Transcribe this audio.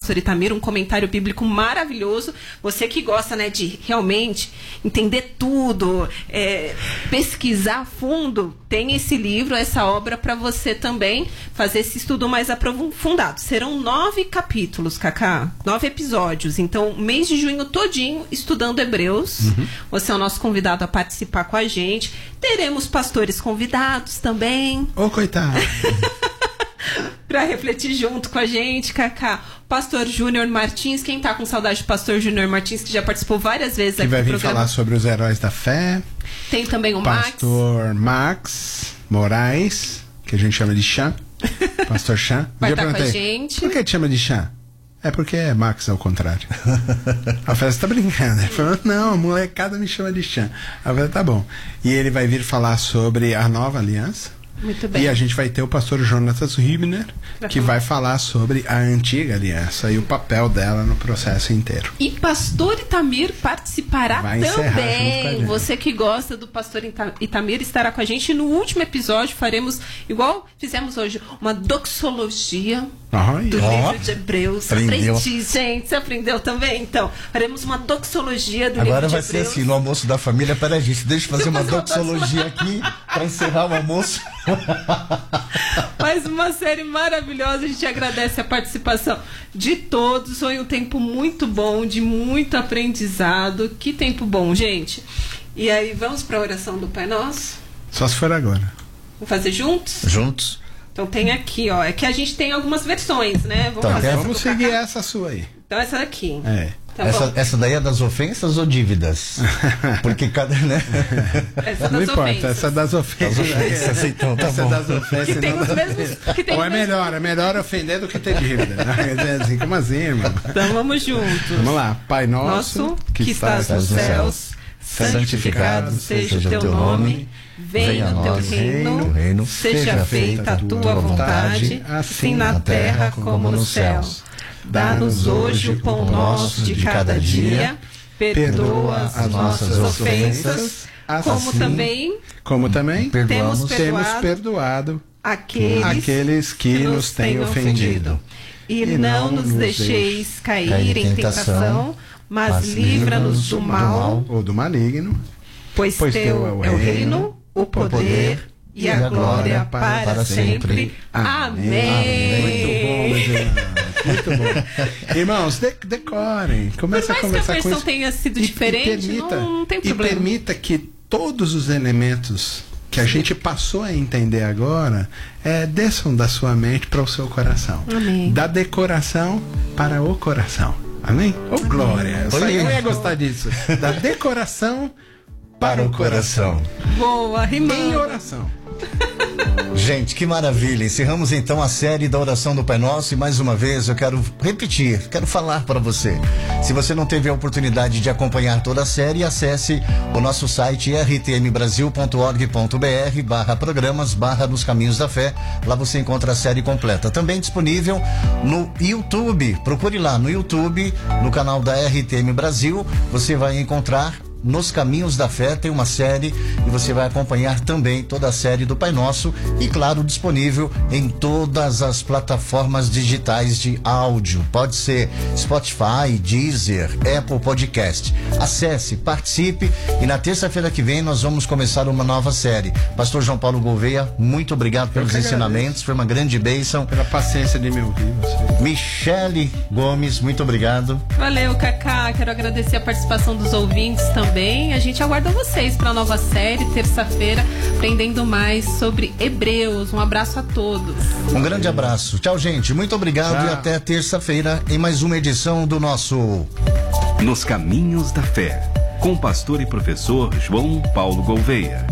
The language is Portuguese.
pastor Itamir, um comentário bíblico maravilhoso. Você que gosta, né, de realmente entender tudo, pesquisar a fundo, tem esse livro, essa obra para você também fazer esse estudo mais aprofundado. Serão 9 capítulos, Cacá, 9 episódios. Então, mês de junho todinho estudando Hebreus. Você é o nosso convidado a participar com a gente. Teremos pastores convidados também. Ô, coitado! Para refletir junto com a gente, Cacá. Pastor Júnior Martins, quem tá com saudade do pastor Júnior Martins, que já participou várias vezes aqui no programa. Que vai vir falar sobre os heróis da fé. Tem também o Pastor Max Moraes, que a gente chama de Chan. Pastor Chan. Vai estar com a gente. Por que te chama de Chan? É porque é Max ao contrário. A festa tá brincando. Ele falou, não, a molecada me chama de Chan. A festa tá bom. E ele vai vir falar sobre a nova aliança. Muito bem. E a gente vai ter o pastor Jonatas Hübner, que vai falar sobre a antiga aliança e o papel dela no processo inteiro. E pastor Itamir participará também. Você que gosta do pastor Itamir estará com a gente. No último episódio faremos, igual fizemos hoje, uma doxologia do livro de Hebreus. Aprendi, gente. Você aprendeu também? Então, faremos uma doxologia do livro de Hebreus. Agora vai ser assim, no almoço da família. Peraí, gente, deixa eu fazer uma doxologia aqui para encerrar o almoço. Mais uma série maravilhosa. A gente agradece a participação de todos. Foi um tempo muito bom, de muito aprendizado. Que tempo bom, gente. E aí, vamos para a oração do Pai Nosso? Só se for agora. Vamos fazer juntos? Juntos. Então tem aqui, ó. É que a gente tem algumas versões, né? Vamos seguir essa sua aí. Então essa daqui. Tá essa daí é das ofensas ou dívidas? Porque cada, né? Essa das não importa, ofensas. Essa das ofensas. Então, tá essa bom. das ofensas. Que tem os mesmos. Que tem Ou os é melhor ofender do que ter dívida. Assim, como assim, irmão? Então vamos juntos. Vamos lá. Pai nosso, que estás nos céus, santificado seja o teu nome. Venha o teu reino, seja feita a tua vontade, assim na terra como nos céus. Dá-nos hoje o pão nosso de cada dia, perdoa as nossas ofensas, como também temos perdoado aqueles que nos têm ofendido. E não nos deixeis cair em tentação, mas livra-nos do mal ou do maligno, pois teu é o reino, o poder e a glória para sempre. Amém. Muito bom. Irmãos, decorem. Começa a conversar com isso. Por mais que a versão tenha sido diferente, não tem problema. E permita que todos os elementos que a gente passou a entender agora desçam da sua mente para o seu coração. Amém. Da decoração para o coração. Amém? Oh, glória. Eu ia gostar disso. Da decoração para o coração. Boa, rimando. Em oração. Gente, que maravilha. Encerramos então a série da oração do Pai Nosso e mais uma vez eu quero repetir, quero falar para você. Se você não teve a oportunidade de acompanhar toda a série, acesse o nosso site rtmbrasil.org.br/programas/nos caminhos da fé. Lá você encontra a série completa. Também disponível no YouTube. Procure lá no YouTube, no canal da RTM Brasil. Você vai encontrar Nos Caminhos da Fé, tem uma série e você vai acompanhar também toda a série do Pai Nosso e, claro, disponível em todas as plataformas digitais de áudio. Pode ser Spotify, Deezer, Apple Podcast. Acesse, participe e na terça-feira que vem nós vamos começar uma nova série. Pastor João Paulo Gouveia, muito obrigado pelos ensinamentos, foi uma grande bênção. Pela paciência de me ouvir, você. Michele Gomes, muito obrigado. Valeu, Cacá, quero agradecer a participação dos ouvintes também. A gente aguarda vocês para a nova série, terça-feira, aprendendo mais sobre Hebreus. Um abraço a todos. Um grande abraço. Tchau, gente. Muito obrigado. Tchau. E até terça-feira em mais uma edição do nosso Nos Caminhos da Fé, com o pastor e professor João Paulo Gouveia.